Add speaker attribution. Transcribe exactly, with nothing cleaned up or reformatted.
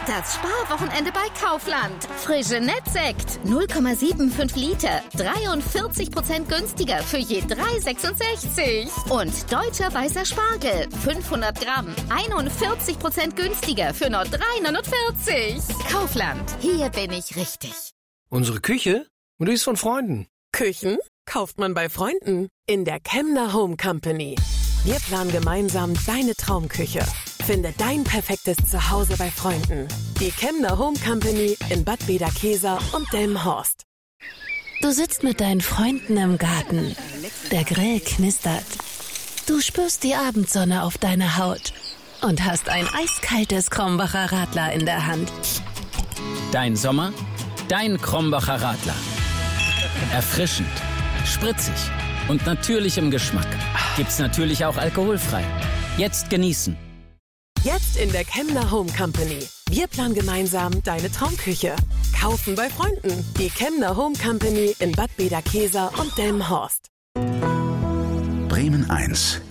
Speaker 1: Das Sparwochenende bei Kaufland. Frische Nettsekt. null Komma fünfundsiebzig Liter. dreiundvierzig Prozent günstiger für je drei Euro sechsundsechzig. Und deutscher weißer Spargel. fünfhundert Gramm. einundvierzig Prozent günstiger für nur drei Euro neunundvierzig. Kaufland. Hier bin ich richtig.
Speaker 2: Unsere Küche? Und die ist von Freunden.
Speaker 3: Küchen kauft man bei Freunden in der Kemner Home Company. Wir planen gemeinsam deine Traumküche. Finde dein perfektes Zuhause bei Freunden. Die Kemner Home Company in Bad Bederkesa und Delmenhorst.
Speaker 4: Du sitzt mit deinen Freunden im Garten. Der Grill knistert. Du spürst die Abendsonne auf deiner Haut und hast ein eiskaltes Krombacher Radler in der Hand.
Speaker 5: Dein Sommer, dein Krombacher Radler. Erfrischend, spritzig und natürlich im Geschmack. Gibt's natürlich auch alkoholfrei. Jetzt genießen.
Speaker 3: Jetzt in der Kemner Home Company. Wir planen gemeinsam deine Traumküche. Kaufen bei Freunden. Die Kemner Home Company in Bad Bederkesa und Delmenhorst.
Speaker 6: Bremen eins.